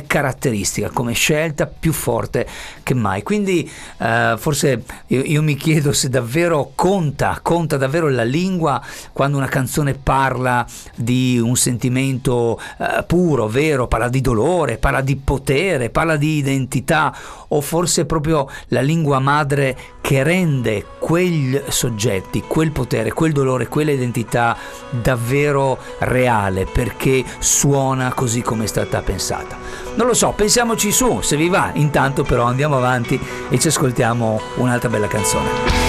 caratteristica, come scelta più forte che mai. Quindi forse io mi chiedo se davvero conta davvero la lingua quando una canzone parla di un sentimento puro, vero, parla di dolore, parla di potere, parla di identità, o forse proprio la lingua madre che rende quei soggetti, quel potere, quel dolore, quella identità davvero reale, perché suona così come è stata pensata. Non lo so, pensiamoci su, se vi va. Intanto però andiamo avanti e ci ascoltiamo un'altra bella canzone.